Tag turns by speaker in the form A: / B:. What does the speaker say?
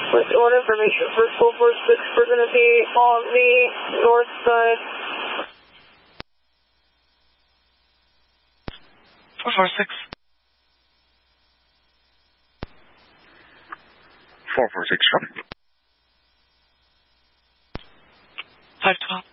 A: With all information for 446, we're going to be on the north side.
B: 446. 446, 512.